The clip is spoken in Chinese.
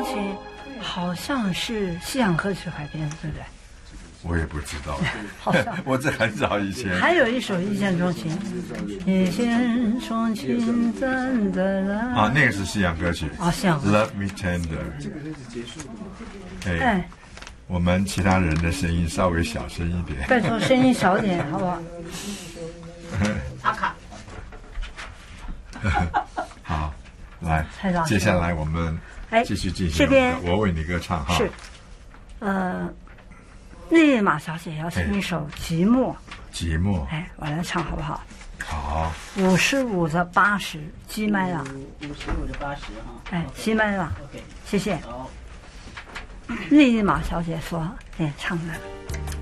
情好像是西洋歌曲改编的，对不对？ 我也不知道， 好像我这很早以前。 还有一首《一见钟情》，一见钟情真的来。 啊，那个是西洋歌曲。 啊，西洋歌曲。 Love Me Tender。哎，我们其他人的声音稍微小声一点。 拜托，声音小点，好不好？ 阿卡。 好，来蔡老，师接下来我们继续进行。 这边我为你歌唱哈。 是，丽马小姐要唱一首《寂寞》。 寂寞。 哎，我来唱好不好？ 好。 55的80，G 麦了。 55的80哈。 哎，G 麦了。 OK， 谢谢。 好。 丽马小姐说，哎，唱的。